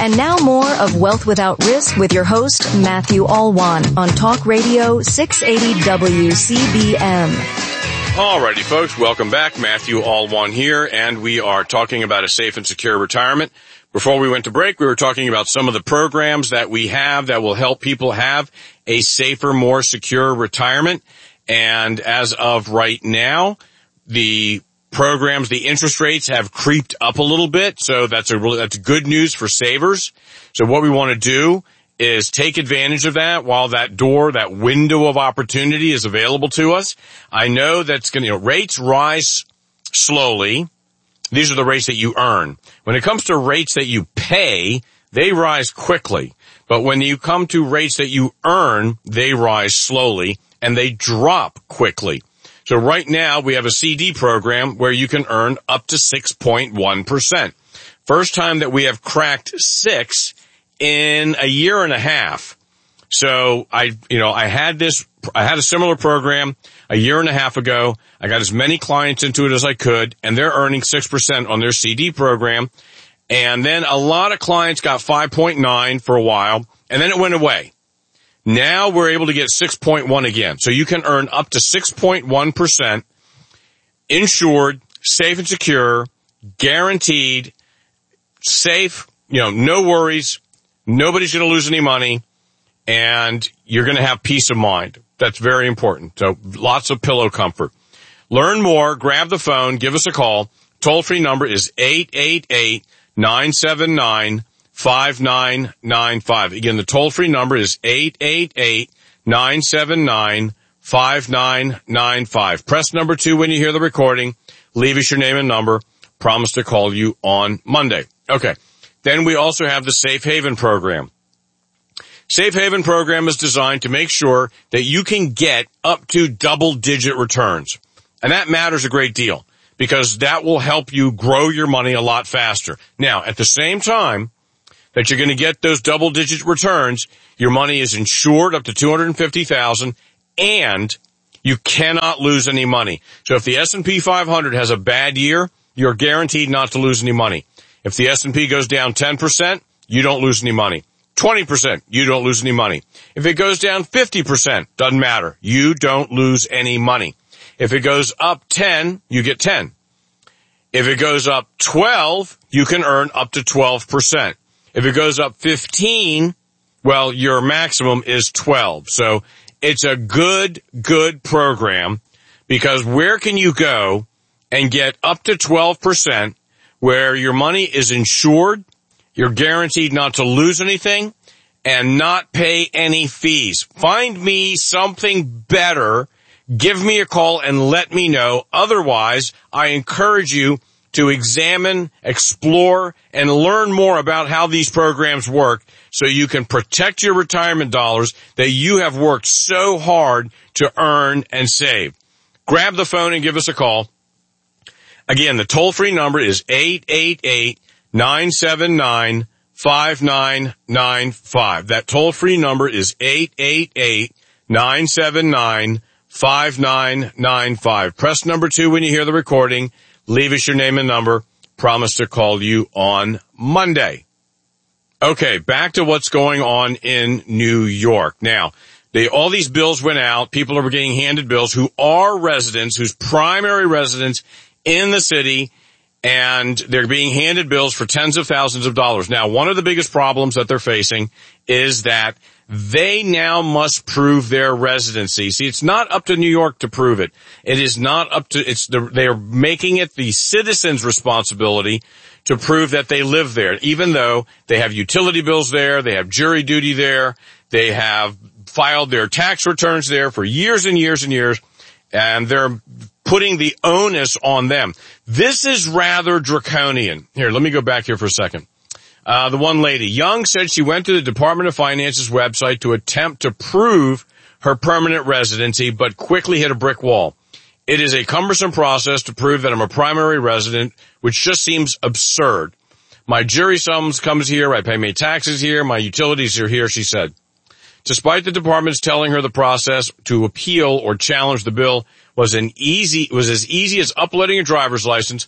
And now more of Wealth Without Risk with your host, Matthew Alwan, on Talk Radio 680 WCBM. Alrighty, folks, welcome back. Matthew Alwan here, and we are talking about a safe and secure retirement. Before we went to break, we were talking about some of the programs that we have that will help people have a safer, more secure retirement. And as of right now, the programs, the interest rates have creeped up a little bit. So that's good news for savers. So what we want to do is take advantage of that while that window of opportunity is available to us. I know that's rates rise slowly. These are the rates that you earn. When it comes to rates that you pay, they rise quickly. But when you come to rates that you earn, they rise slowly and they drop quickly. So right now we have a CD program where you can earn up to 6.1%. First time that we have cracked 6 in a year and a half. So I had a similar program a year and a half ago. I got as many clients into it as I could, and they're earning 6% on their CD program. And then a lot of clients got 5.9 for a while, and then it went away. Now we're able to get 6.1 again. So you can earn up to 6.1% insured, safe and secure, guaranteed, safe, no worries. Nobody's going to lose any money, and you're going to have peace of mind. That's very important. So lots of pillow comfort. Learn more. Grab the phone. Give us a call. Toll-free number is 888-979-5995. Again, the toll-free number is 888-979-5995. Press number 2 when you hear the recording. Leave us your name and number. Promise to call you on Monday. Okay. Then we also have the Safe Haven program. Safe Haven program is designed to make sure that you can get up to double-digit returns. And that matters a great deal because that will help you grow your money a lot faster. Now, at the same time that you're going to get those double-digit returns, your money is insured up to $250,000 and you cannot lose any money. So if the S&P 500 has a bad year, you're guaranteed not to lose any money. If the S&P goes down 10%, you don't lose any money. 20%, you don't lose any money. If it goes down 50%, doesn't matter. You don't lose any money. If it goes up 10, you get 10. If it goes up 12, you can earn up to 12%. If it goes up 15, well, your maximum is 12. So it's a good program because where can you go and get up to 12% where your money is insured, you're guaranteed not to lose anything, and not pay any fees? Find me something better. Give me a call and let me know. Otherwise, I encourage you to examine, explore, and learn more about how these programs work so you can protect your retirement dollars that you have worked so hard to earn and save. Grab the phone and give us a call. Again, the toll-free number is 888-979-5995. That toll-free number is 888-979-5995. Press number 2 when you hear the recording. Leave us your name and number. Promise to call you on Monday. Okay, back to what's going on in New York. Now, all these bills went out. People are getting handed bills who are residents, whose primary residence in the city, and they're being handed bills for tens of thousands of dollars. Now, one of the biggest problems that they're facing is that they now must prove their residency. See, it's not up to New York to prove it. It is not up to, they're making it the citizens' responsibility to prove that they live there, even though they have utility bills there, they have jury duty there, they have filed their tax returns there for years and years and years, and they're putting the onus on them. This is rather draconian. Here, let me go back here for a second. The one lady, Young, said she went to the Department of Finance's website to attempt to prove her permanent residency, but quickly hit a brick wall. It is a cumbersome process to prove that I'm a primary resident, which just seems absurd. My jury sums comes here, I pay my taxes here, my utilities are here, she said. Despite the department's telling her the process to appeal or challenge the bill was as easy as uploading a driver's license,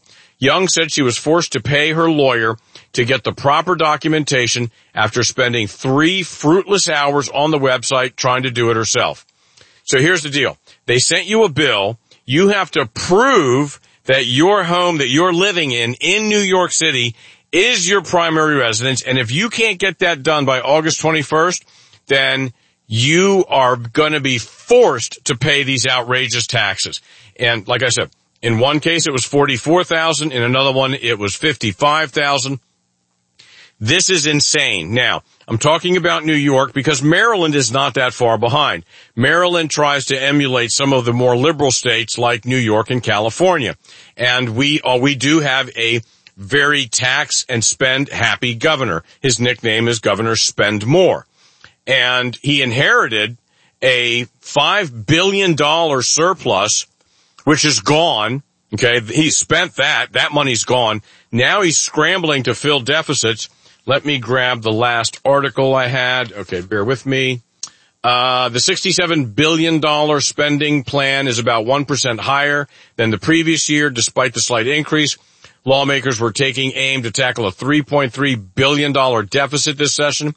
Young said she was forced to pay her lawyer to get the proper documentation after spending 3 fruitless hours on the website trying to do it herself. So here's the deal. They sent you a bill. You have to prove that your home that you're living in New York City is your primary residence. And if you can't get that done by August 21st, then you are going to be forced to pay these outrageous taxes. And like I said, in one case it was $44,000. In another one it was $55,000. This is insane. Now, I'm talking about New York because Maryland is not that far behind. Maryland tries to emulate some of the more liberal states like New York and California. And we do have a very tax and spend happy governor. His nickname is Governor Spend More. And he inherited a $5 billion surplus, which is gone. Okay. He spent that. That money's gone. Now he's scrambling to fill deficits. Let me grab the last article I had. Okay, bear with me. The $67 billion spending plan is about 1% higher than the previous year, despite the slight increase. Lawmakers were taking aim to tackle a $3.3 billion deficit this session.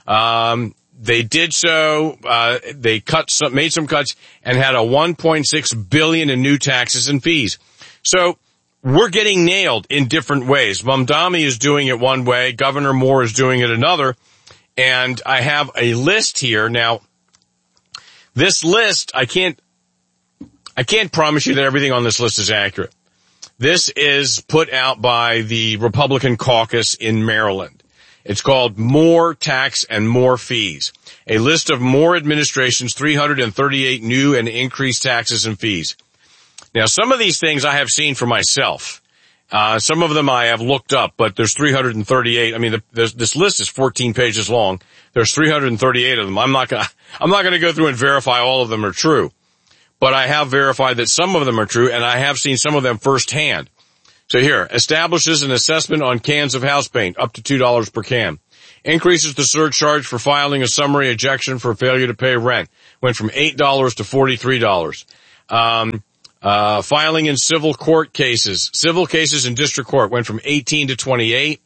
They did so. They made some cuts and had a $1.6 billion in new taxes and fees. So we're getting nailed in different ways. Mamdani is doing it one way. Governor Moore is doing it another. And I have a list here. Now, this list, I can't promise you that everything on this list is accurate. This is put out by the Republican caucus in Maryland. It's called More Tax and More Fees. A list of Moore administration's 338 new and increased taxes and fees. Now, some of these things I have seen for myself. Some of them I have looked up, but there's 338. I mean, this list is 14 pages long. There's 338 of them. I'm not going to go through and verify all of them are true, but I have verified that some of them are true, and I have seen some of them firsthand. So here, establishes an assessment on cans of house paint up to $2 per can. Increases the surcharge for filing a summary ejection for failure to pay rent. Went from $8 to $43. Filing in civil court cases. Civil cases in district court went from 18 to 28.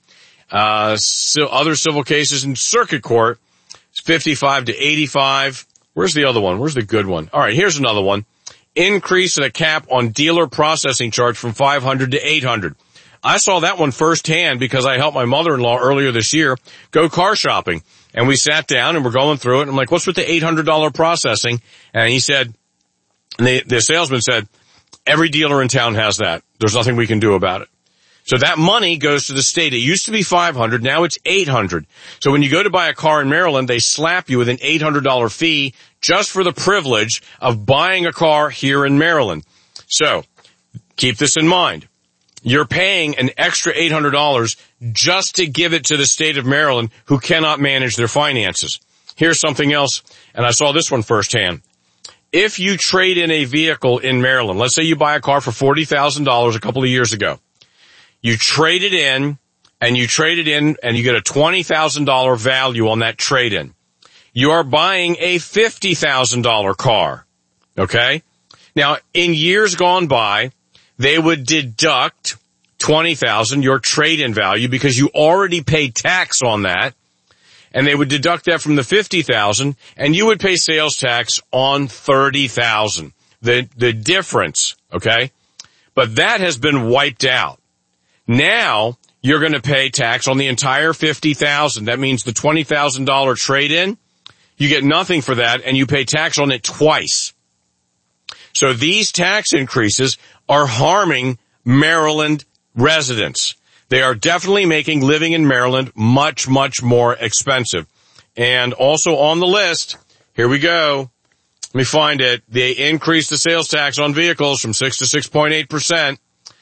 Other civil cases in circuit court, 55 to 85. Where's the other one? Where's the good one? All right, here's another one. Increase in a cap on dealer processing charge from 500 to 800. I saw that one firsthand because I helped my mother-in-law earlier this year go car shopping. And we sat down and we're going through it. And I'm like, what's with the $800 processing? And he said, the salesman said, every dealer in town has that. There's nothing we can do about it. So that money goes to the state. It used to be $500. Now it's $800. So when you go to buy a car in Maryland, they slap you with an $800 fee just for the privilege of buying a car here in Maryland. So keep this in mind. You're paying an extra $800 just to give it to the state of Maryland, who cannot manage their finances. Here's something else, and I saw this one firsthand. If you trade in a vehicle in Maryland, let's say you buy a car for $40,000 a couple of years ago. You trade it in, and you get a $20,000 value on that trade-in. You are buying a $50,000 car, okay? Now, in years gone by, they would deduct $20,000, your trade-in value, because you already paid tax on that, and they would deduct that from the $50,000, and you would pay sales tax on $30,000. The difference, okay? But that has been wiped out. Now you're going to pay tax on the entire $50,000. That means the $20,000 trade-in, you get nothing for that, and you pay tax on it twice. So these tax increases are harming Maryland residents. They are definitely making living in Maryland much, much more expensive. And also on the list, here we go. Let me find it. They increased the sales tax on vehicles from 6 to 6.8%.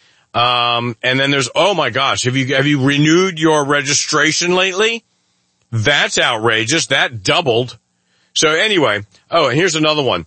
And then there's, oh my gosh, have you renewed your registration lately? That's outrageous. That doubled. So anyway, oh, and here's another one.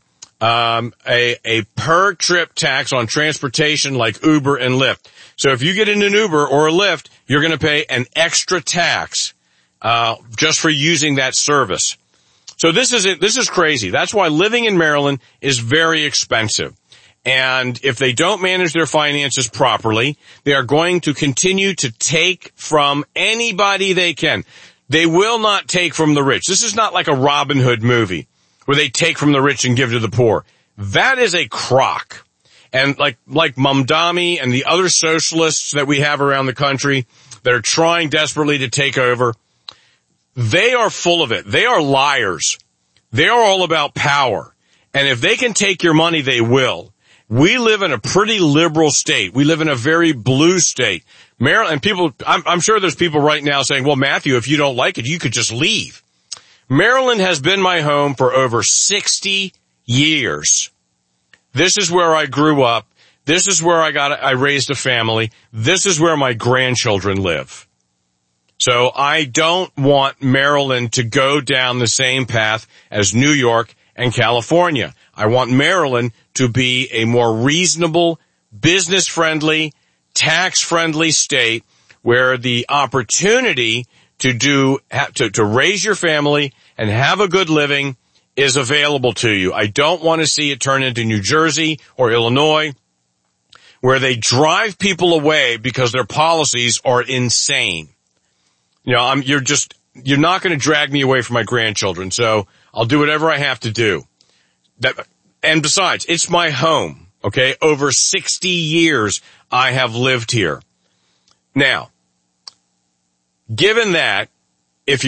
A per trip tax on transportation like Uber and Lyft. So if you get in an Uber or a Lyft, you're going to pay an extra tax, just for using that service. So this is crazy. That's why living in Maryland is very expensive. And if they don't manage their finances properly, they are going to continue to take from anybody they can. They will not take from the rich. This is not like a Robin Hood movie where they take from the rich and give to the poor. That is a crock. And like Mamdani and the other socialists that we have around the country that are trying desperately to take over, they are full of it. They are liars. They are all about power. And if they can take your money, they will. We live in a pretty liberal state. We live in a very blue state. Maryland, and people, I'm sure there's people right now saying, well, Matthew, if you don't like it, you could just leave. Maryland has been my home for over 60 years. This is where I grew up. This is where I raised a family. This is where my grandchildren live. So I don't want Maryland to go down the same path as New York and California. I want Maryland to be a more reasonable, business-friendly, tax-friendly state where the opportunity to raise your family and have a good living is available to you. I don't want to see it turn into New Jersey or Illinois where they drive people away because their policies are insane. You know, you're not going to drag me away from my grandchildren, so I'll do whatever I have to do. And besides, it's my home, okay? Over 60 years I have lived here. Now, given that, if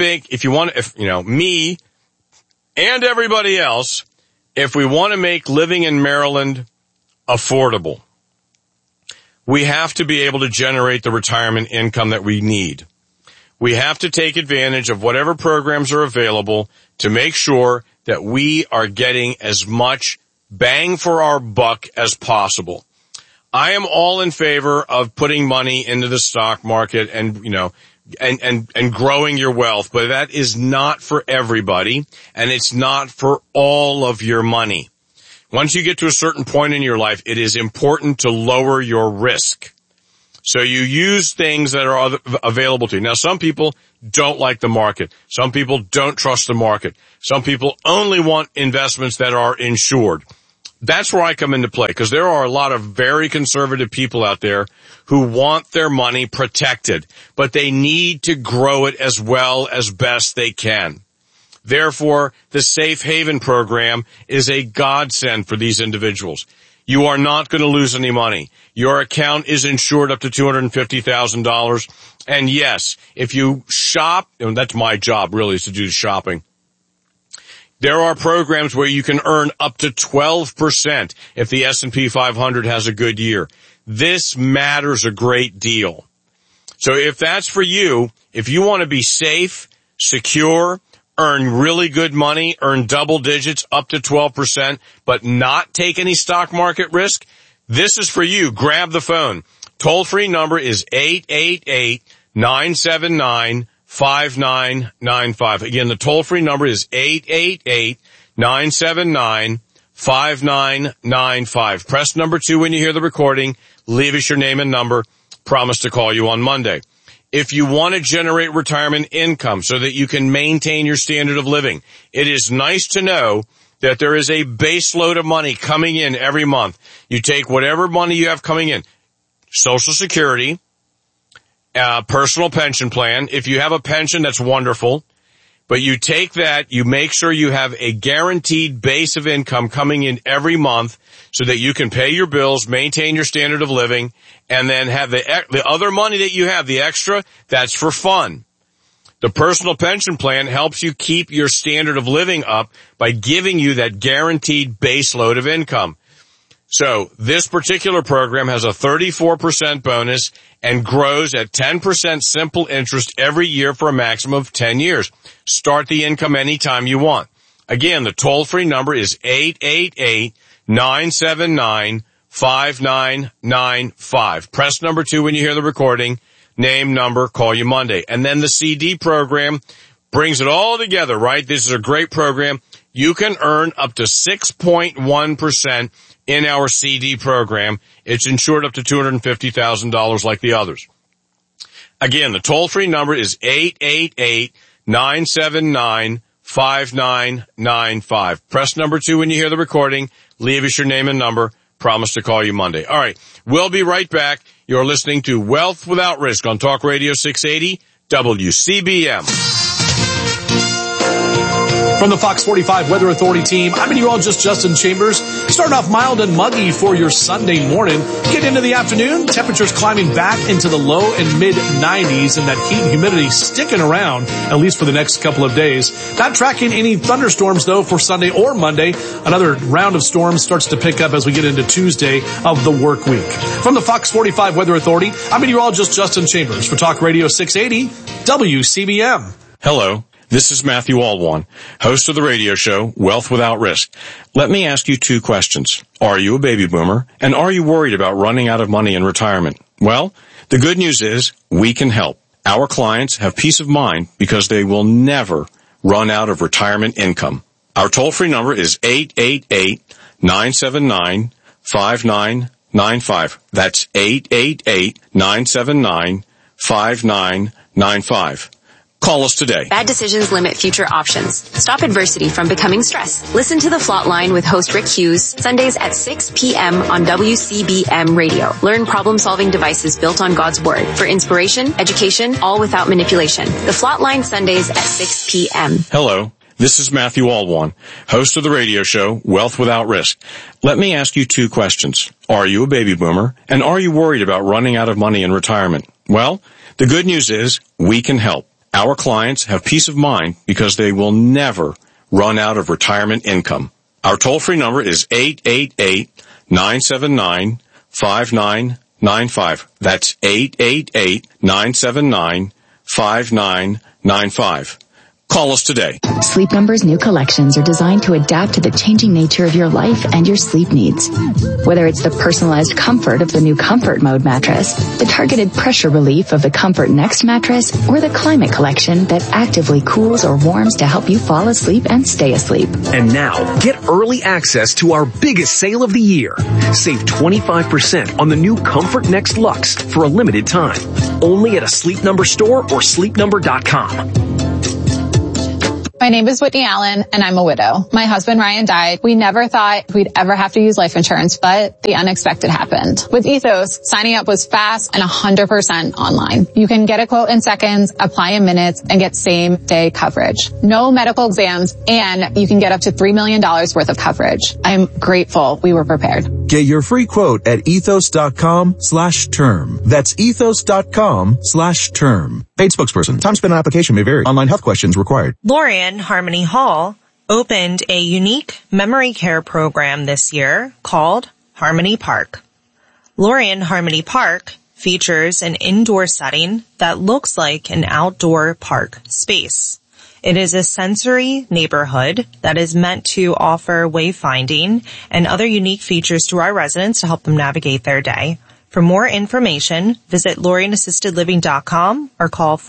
me and everybody else, if we want to make living in Maryland affordable, we have to be able to generate the retirement income that we need. We have to take advantage of whatever programs are available to make sure that we are getting as much bang for our buck as possible. I am all in favor of putting money into the stock market and, and growing your wealth, but that is not for everybody, and it's not for all of your money. Once you get to a certain point in your life, it is important to lower your risk. So you use things that are available to you. Now, some people don't like the market. Some people don't trust the market. Some people only want investments that are insured. That's where I come into play, because there are a lot of very conservative people out there who want their money protected, but they need to grow it as well as best they can. Therefore, the Safe Haven program is a godsend for these individuals. You are not going to lose any money. Your account is insured up to $250,000. And yes, if you shop, and that's my job really, is to do the shopping. There are programs where you can earn up to 12% if the S&P 500 has a good year. This matters a great deal. So if that's for you, if you want to be safe, secure, earn really good money, earn double digits up to 12%, but not take any stock market risk, this is for you. Grab the phone. Toll-free number is 888-979-5995. Again, the toll-free number is 888-979-5995. Press number 2 when you hear the recording. Leave us your name and number. Promise to call you on Monday. If you want to generate retirement income so that you can maintain your standard of living, it is nice to know that there is a base load of money coming in every month. You take whatever money you have coming in, Social Security, personal pension plan. If you have a pension, that's wonderful. But you take that, you make sure you have a guaranteed base of income coming in every month so that you can pay your bills, maintain your standard of living, and then have the other money that you have, the extra, that's for fun. The personal pension plan helps you keep your standard of living up by giving you that guaranteed base load of income. So this particular program has a 34% bonus and grows at 10% simple interest every year for a maximum of 10 years. Start the income anytime you want. Again, the toll-free number is 888-979-5995. Press number 2 when you hear the recording. Name, number, call you Monday. And then the CD program brings it all together, right? This is a great program. You can earn up to 6.1% in our CD program. It's insured up to $250,000 like the others. Again, the toll-free number is 888-979-5995. Press number 2 when you hear the recording. Leave us your name and number. Promise to call you Monday. All right. We'll be right back. You're listening to Wealth Without Risk on Talk Radio 680 WCBM. From the Fox 45 Weather Authority team, I'm meteorologist Justin Chambers. Starting off mild and muggy for your Sunday morning. Get into the afternoon, temperatures climbing back into the low and mid 90s, and that heat and humidity sticking around, at least for the next couple of days. Not tracking any thunderstorms, though, for Sunday or Monday. Another round of storms starts to pick up as we get into Tuesday of the work week. From the Fox 45 Weather Authority, I'm meteorologist Justin Chambers for Talk Radio 680 WCBM. Hello. This is Matthew Alwan, host of the radio show, Wealth Without Risk. Let me ask you 2 questions. Are you a baby boomer? And are you worried about running out of money in retirement? Well, the good news is we can help. Our clients have peace of mind because they will never run out of retirement income. Our toll-free number is 888-979-5995. That's 888-979-5995. Call us today. Bad decisions limit future options. Stop adversity from becoming stress. Listen to The Flot Line with host Rick Hughes, Sundays at 6 p.m. on WCBM Radio. Learn problem-solving devices built on God's Word for inspiration, education, all without manipulation. The Flot Line, Sundays at 6 p.m. Hello. This is Matthew Alwan, host of the radio show, Wealth Without Risk. Let me ask you 2 questions. Are you a baby boomer? And are you worried about running out of money in retirement? Well, the good news is we can help. Our clients have peace of mind because they will never run out of retirement income. Our toll-free number is 888-979-5995. That's 888-979-5995. Call us today. Sleep Number's new collections are designed to adapt to the changing nature of your life and your sleep needs. Whether it's the personalized comfort of the new Comfort Mode mattress, the targeted pressure relief of the Comfort Next mattress, or the Climate Collection that actively cools or warms to help you fall asleep and stay asleep. And now, get early access to our biggest sale of the year. Save 25% on the new Comfort Next Luxe for a limited time. Only at a Sleep Number store or sleepnumber.com. My name is Whitney Allen, and I'm a widow. My husband, Ryan, died. We never thought we'd ever have to use life insurance, but the unexpected happened. With Ethos, signing up was fast and 100% online. You can get a quote in seconds, apply in minutes, and get same-day coverage. No medical exams, and you can get up to $3 million worth of coverage. I'm grateful we were prepared. Get your free quote at ethos.com/term. That's ethos.com/term. Paid spokesperson. Time spent on application may vary. Online health questions required. Lorien Harmony Hall opened a unique memory care program this year called Harmony Park. Lorien Harmony Park features an indoor setting that looks like an outdoor park space. It is a sensory neighborhood that is meant to offer wayfinding and other unique features to our residents to help them navigate their day. For more information, visit LorienAssistedLiving.com or call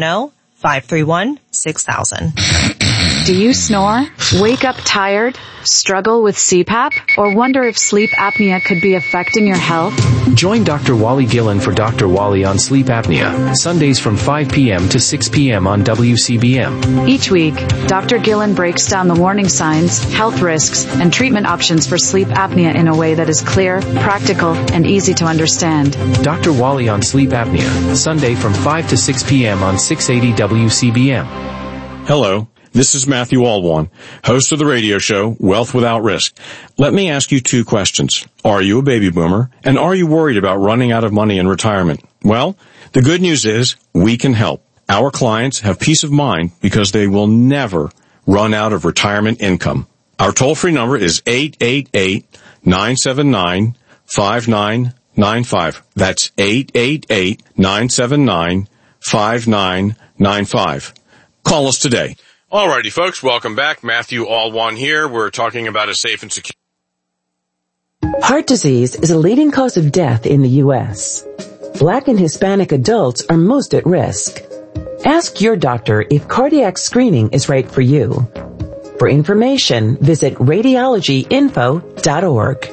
410-531-6000. Do you snore? Wake up tired? Struggle with CPAP? Or wonder if sleep apnea could be affecting your health? Join Dr. Wally Gillen for Dr. Wally on Sleep Apnea, Sundays from 5 p.m. to 6 p.m. on WCBM. Each week, Dr. Gillen breaks down the warning signs, health risks, and treatment options for sleep apnea in a way that is clear, practical, and easy to understand. Dr. Wally on Sleep Apnea, Sunday from 5 to 6 p.m. on 680 WCBM. Hello. This is Matthew Alwan, host of the radio show, Wealth Without Risk. Let me ask you 2 questions. Are you a baby boomer? And are you worried about running out of money in retirement? Well, the good news is we can help. Our clients have peace of mind because they will never run out of retirement income. Our toll-free number is 888-979-5995. That's 888-979-5995. Call us today. Alrighty, folks, welcome back. Matthew Alwan here. We're talking about a safe and secure. Heart disease is a leading cause of death in the U.S. Black and Hispanic adults are most at risk. Ask your doctor if cardiac screening is right for you. For information, visit radiologyinfo.org.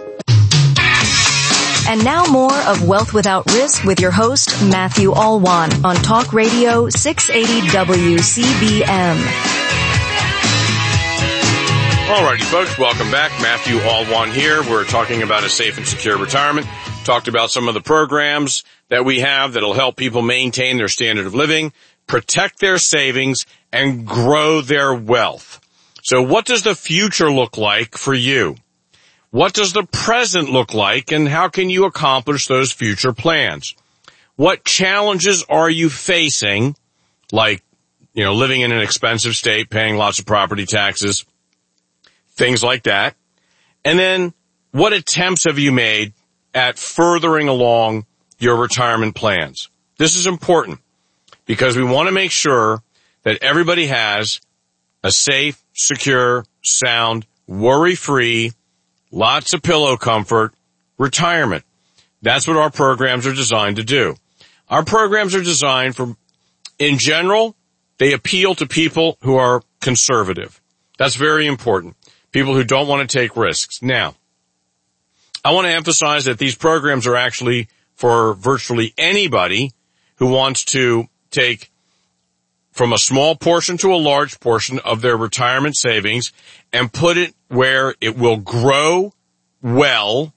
And now more of Wealth Without Risk with your host, Matthew Alwan, on Talk Radio 680 WCBM. Alrighty, folks, welcome back. Matthew Allwan here. We're talking about a safe and secure retirement. Talked about some of the programs that we have that'll help people maintain their standard of living, protect their savings, and grow their wealth. So what does the future look like for you? What does the present look like, and how can you accomplish those future plans? What challenges are you facing, like, living in an expensive state, paying lots of property taxes, things like that. And then what attempts have you made at furthering along your retirement plans? This is important because we want to make sure that everybody has a safe, secure, sound, worry-free, lots of pillow comfort retirement. That's what our programs are designed to do. Our programs are designed for, in general, they appeal to people who are conservative. That's very important. People who don't want to take risks. Now, I want to emphasize that these programs are actually for virtually anybody who wants to take from a small portion to a large portion of their retirement savings and put it where it will grow well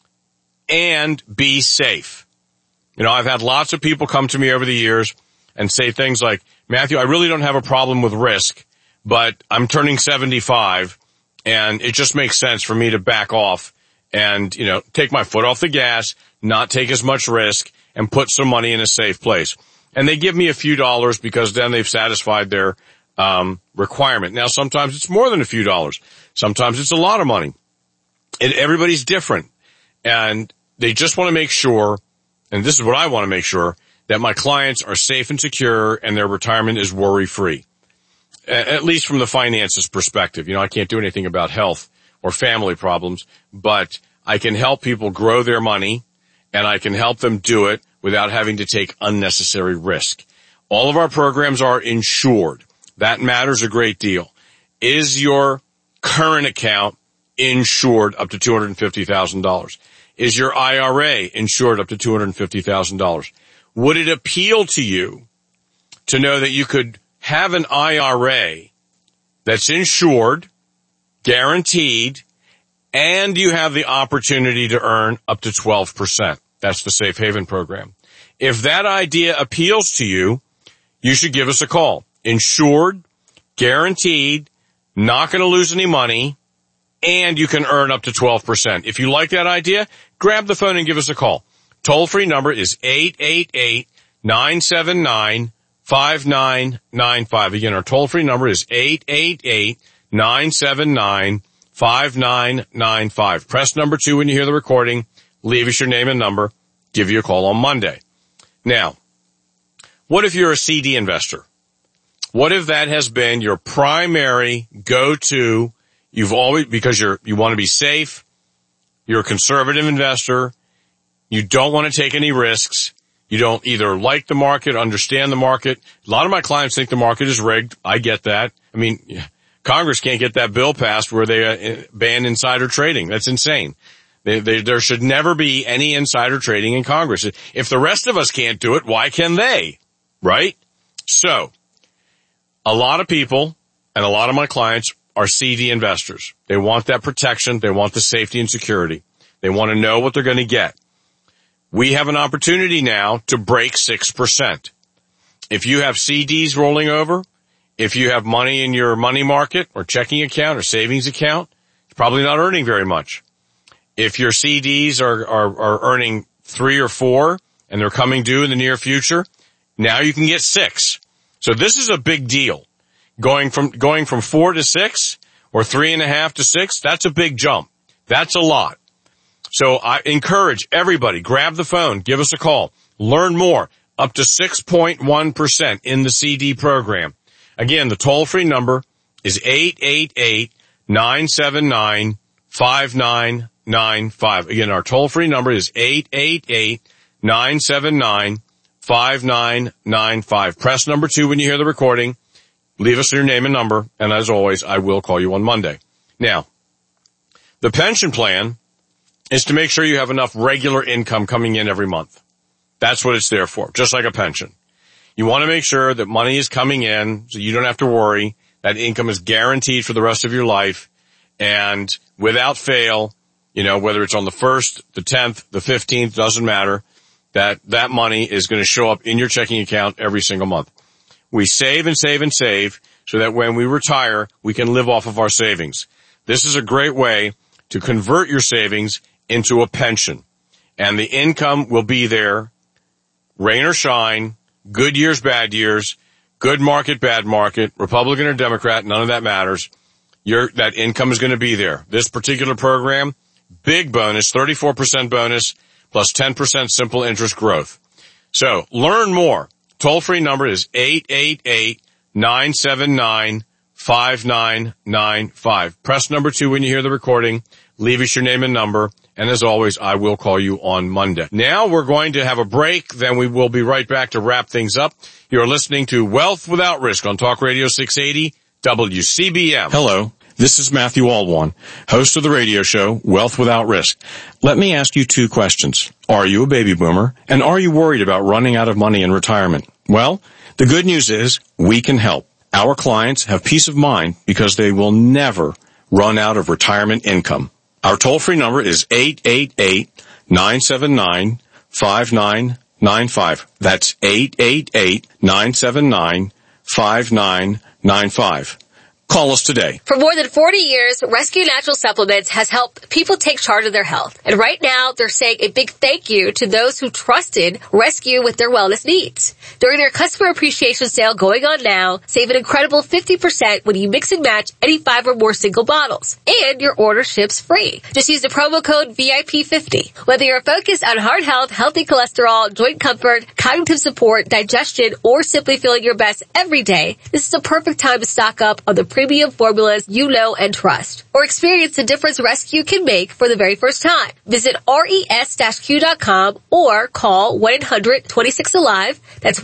and be safe. I've had lots of people come to me over the years and say things like, Matthew, I really don't have a problem with risk, but I'm turning 75 and it just makes sense for me to back off and, take my foot off the gas, not take as much risk, and put some money in a safe place. And they give me a few dollars because then they've satisfied their requirement. Now, sometimes it's more than a few dollars. Sometimes it's a lot of money. And everybody's different. And they just want to make sure, and this is what I want to make sure, that my clients are safe and secure and their retirement is worry-free. At least from the finances perspective. I can't do anything about health or family problems, but I can help people grow their money and I can help them do it without having to take unnecessary risk. All of our programs are insured. That matters a great deal. Is your current account insured up to $250,000? Is your IRA insured up to $250,000? Would it appeal to you to know that you could have an IRA that's insured, guaranteed, and you have the opportunity to earn up to 12%? That's the Safe Haven program. If that idea appeals to you, you should give us a call. Insured, guaranteed, not going to lose any money, and you can earn up to 12%. If you like that idea, grab the phone and give us a call. Toll-free number is 888-979-5995. Again, our toll-free number is 888-979-5995. Press number 2 when you hear the recording. Leave us your name and number. Give you a call on Monday. Now, what if you're a CD investor? What if that has been your primary go-to? You've always, because you want to be safe. You're a conservative investor. You don't want to take any risks. You don't either like the market, understand the market. A lot of my clients think the market is rigged. I get that. I mean, Congress can't get that bill passed where they ban insider trading. That's insane. There should never be any insider trading in Congress. If the rest of us can't do it, why can they? Right? So, a lot of people and a lot of my clients are CD investors. They want that protection. They want the safety and security. They want to know what they're going to get. We have an opportunity now to break 6%. If you have CDs rolling over, if you have money in your money market or checking account or savings account, it's probably not earning very much. If your CDs are earning 3 or 4 and they're coming due in the near future, now you can get 6. So this is a big deal. Going from 4 to 6 or 3.5 to 6, that's a big jump. That's a lot. So I encourage everybody, grab the phone, give us a call, learn more, up to 6.1% in the CD program. Again, the toll-free number is 888-979-5995. Again, our toll-free number is 888-979-5995. Press number 2 when you hear the recording. Leave us your name and number, and as always, I will call you on Monday. Now, the pension plan is to make sure you have enough regular income coming in every month. That's what it's there for, just like a pension. You want to make sure that money is coming in so you don't have to worry. That income is guaranteed for the rest of your life. And without fail, whether it's on the 1st, the 10th, the 15th, doesn't matter, that money is going to show up in your checking account every single month. We save and save and save so that when we retire, we can live off of our savings. This is a great way to convert your savings into a pension. And the income will be there, rain or shine, good years, bad years, good market, bad market, Republican or Democrat, none of that matters. That income is going to be there. This particular program, big bonus, 34% bonus, plus 10% simple interest growth. So learn more. Toll-free number is 888-979-5995. Press number 2 when you hear the recording. Leave us your name and number. And as always, I will call you on Monday. Now we're going to have a break. Then we will be right back to wrap things up. You're listening to Wealth Without Risk on Talk Radio 680 WCBM. Hello. This is Matthew Alwan, host of the radio show, Wealth Without Risk. Let me ask you 2 questions. Are you a baby boomer? And are you worried about running out of money in retirement? Well, the good news is we can help. Our clients have peace of mind because they will never run out of retirement income. Our toll-free number is 888-979-5995. That's 888-979-5995. Call us today. For more than 40 years, Rescue Natural Supplements has helped people take charge of their health. And right now, they're saying a big thank you to those who trusted Rescue with their wellness needs. During their customer appreciation sale going on now, save an incredible 50% when you mix and match any 5 or more single bottles. And your order ships free. Just use the promo code VIP50. Whether you're focused on heart health, healthy cholesterol, joint comfort, cognitive support, digestion, or simply feeling your best every day, this is the perfect time to stock up on the premium formulas you know and trust. Or experience the difference Rescue can make for the very first time. Visit res-q.com or call 1-800-26-ALIVE. That's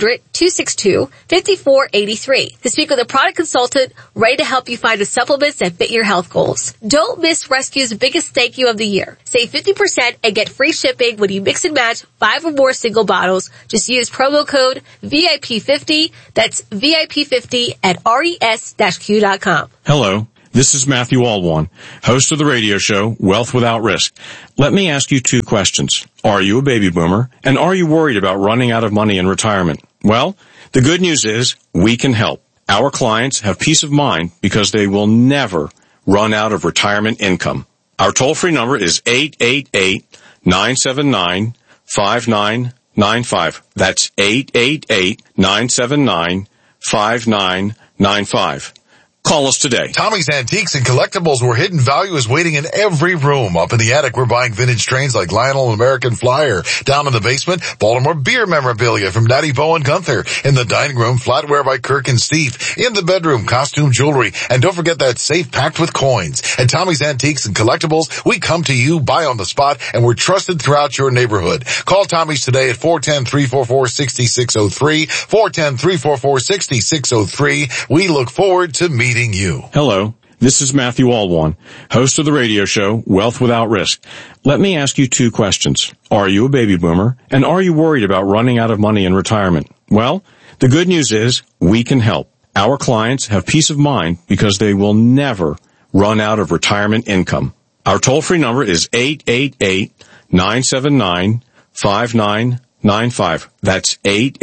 1-800-262-5483 to speak with a product consultant ready to help you find the supplements that fit your health goals. Don't miss Rescue's biggest thank you of the year. Save 50% and get free shipping when you mix and match 5 or more single bottles. Just use promo code VIP50. That's VIP50 at res-q.com. Hello, this is Matthew Alwan, host of the radio show, Wealth Without Risk. Let me ask you 2 questions. Are you a baby boomer? And are you worried about running out of money in retirement? Well, the good news is we can help. Our clients have peace of mind because they will never run out of retirement income. Our toll-free number is 888-979-5995. That's 888-979-5995. Call us today. Tommy's Antiques and Collectibles, where hidden value is waiting in every room. Up in the attic, we're buying vintage trains like Lionel and American Flyer. Down in the basement, Baltimore beer memorabilia from Natty Bo and Gunther. In the dining room, flatware by Kirk and Steve. In the bedroom, costume jewelry. And don't forget that safe packed with coins. At Tommy's Antiques and Collectibles, we come to you, buy on the spot, and we're trusted throughout your neighborhood. Call Tommy's today at 410-344-6603. 410-344-6603. We look forward to meeting you. Hello, this is Matthew Alwan, host of the radio show, Wealth Without Risk. Let me ask you 2 questions. Are you a baby boomer? And are you worried about running out of money in retirement? Well, the good news is we can help. Our clients have peace of mind because they will never run out of retirement income. Our toll-free number is 888-979-5995. That's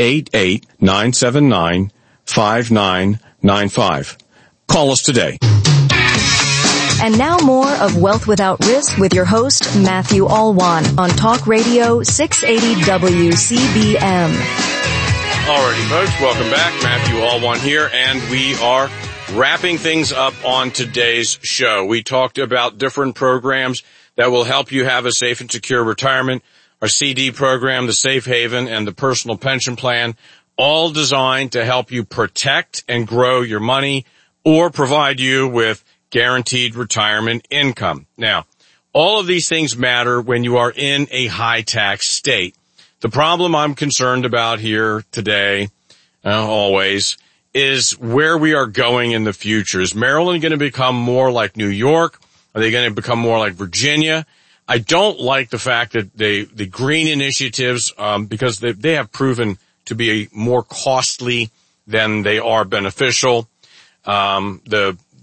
888-979-5995. Call us today. And now more of Wealth Without Risk with your host, Matthew Alwan, on Talk Radio 680 WCBM. Alrighty, folks, welcome back. Matthew Alwan here, and we are wrapping things up on today's show. We talked about different programs that will help you have a safe and secure retirement. Our CD program, the Safe Haven, and the Personal Pension Plan, all designed to help you protect and grow your money or provide you with guaranteed retirement income. Now, all of these things matter when you are in a high-tax state. The problem I'm concerned about here today, always, is where we are going in the future. Is Maryland going to become more like New York? Are they going to become more like Virginia? I don't like the fact that the green initiatives, because they have proven to be more costly than they are beneficial. The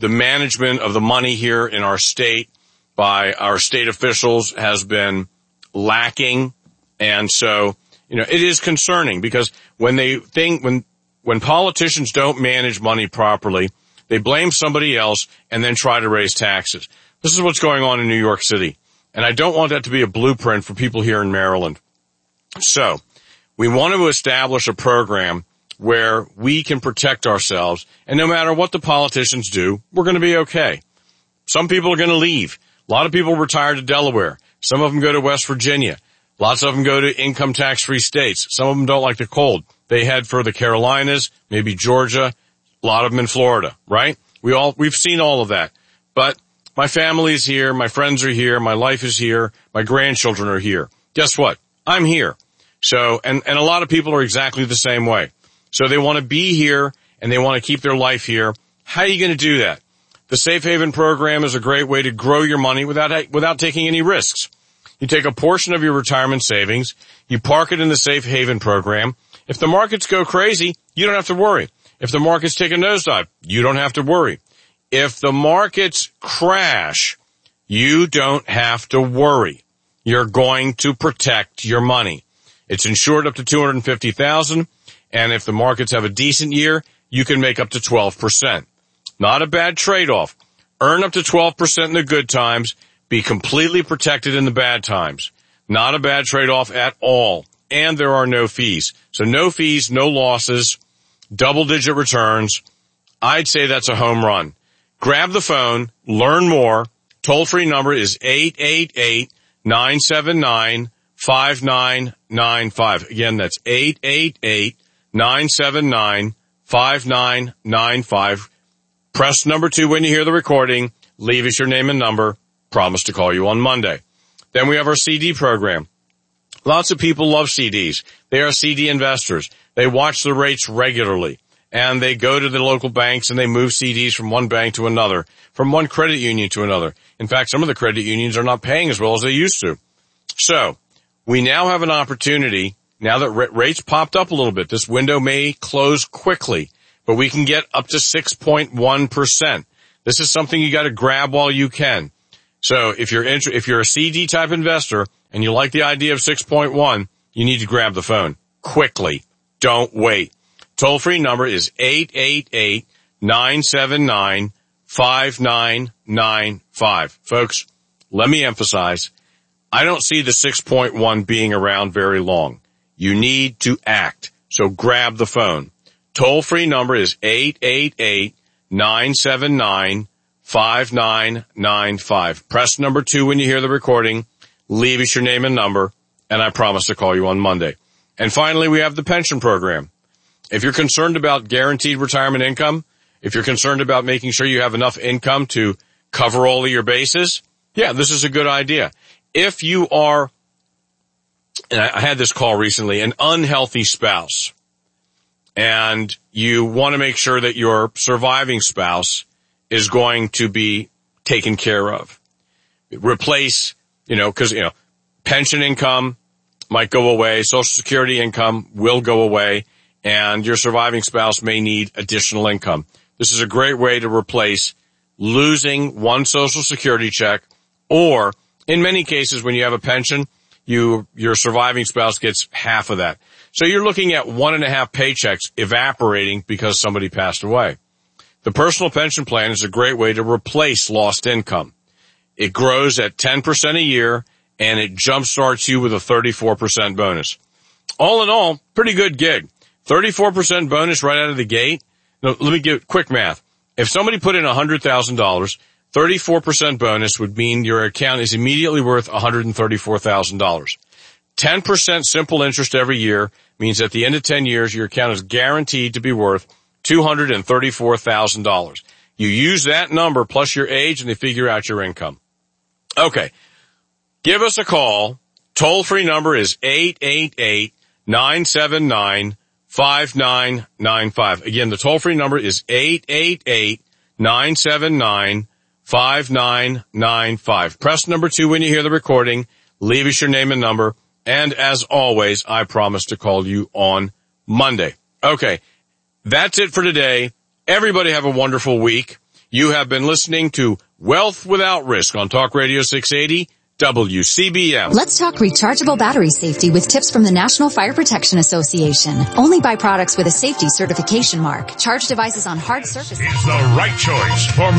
the management of the money here in our state by our state officials has been lacking. And so, it is concerning because when politicians don't manage money properly, they blame somebody else and then try to raise taxes. This is what's going on in New York City. And I don't want that to be a blueprint for people here in Maryland. So we want to establish a program where we can protect ourselves. And no matter what the politicians do, we're going to be okay. Some people are going to leave. A lot of people retire to Delaware. Some of them go to West Virginia. Lots of them go to income tax-free states. Some of them don't like the cold. They head for the Carolinas, maybe Georgia, a lot of them in Florida, right? We've seen all of that. But my family is here, my friends are here, my life is here, my grandchildren are here. Guess what? I'm here. So, and a lot of people are exactly the same way. So they want to be here and they want to keep their life here. How are you going to do that? The Safe Haven program is a great way to grow your money without taking any risks. You take a portion of your retirement savings, you park it in the Safe Haven program. If the markets go crazy, you don't have to worry. If the markets take a nosedive, you don't have to worry. If the markets crash, you don't have to worry. You're going to protect your money. It's insured up to $250,000, and if the markets have a decent year, you can make up to 12%. Not a bad trade-off. Earn up to 12% in the good times, be completely protected in the bad times. Not a bad trade-off at all. And there are no fees. So no fees, no losses, double-digit returns. I'd say that's a home run. Grab the phone, learn more. Toll-free number is 888-979-5995. Again, that's 888-979-5995. Press number 2 when you hear the recording. Leave us your name and number. Promise to call you on Monday. Then we have our CD program. Lots of people love CDs. They are CD investors. They watch the rates regularly. And they go to the local banks and they move CDs from one bank to another, from one credit union to another. In fact, some of the credit unions are not paying as well as they used to. So we now have an opportunity, now that rates popped up a little bit. This window may close quickly, but we can get up to 6.1%. This is something you got to grab while you can. So if you're a CD type investor and you like the idea of 6.1, you need to grab the phone quickly. Don't wait. Toll-free number is 888-979-5995. Folks, let me emphasize, I don't see the 6.1 being around very long. You need to act. So grab the phone. Toll-free number is 888-979-5995. Press number 2 when you hear the recording. Leave us your name and number, and I promise to call you on Monday. And finally, we have the pension program. If you're concerned about guaranteed retirement income, if you're concerned about making sure you have enough income to cover all of your bases, yeah, this is a good idea. If you are, and I had this call recently, an unhealthy spouse, and you want to make sure that your surviving spouse is going to be taken care of. Replace, because, pension income might go away, Social Security income will go away, and your surviving spouse may need additional income. This is a great way to replace losing one Social Security check, or in many cases when you have a pension, your surviving spouse gets half of that. So you're looking at 1.5 paychecks evaporating because somebody passed away. The personal pension plan is a great way to replace lost income. It grows at 10% a year, and it jumpstarts you with a 34% bonus. All in all, pretty good gig. 34% bonus right out of the gate. Now, let me give quick math. If somebody put in $100,000, 34% bonus would mean your account is immediately worth $134,000. 10% simple interest every year means at the end of 10 years, your account is guaranteed to be worth $234,000. You use that number plus your age and they figure out your income. Okay. Give us a call. Toll-free number is 888-979-5995. Again, the toll-free number is 888-979-5995. Press number 2 when you hear the recording. Leave us your name and number. And as always, I promise to call you on Monday. Okay. That's it for today. Everybody have a wonderful week. You have been listening to Wealth Without Risk on Talk Radio 680 WCBM. Let's talk rechargeable battery safety with tips from the National Fire Protection Association. Only buy products with a safety certification mark. Charge devices on hard surfaces is the right choice for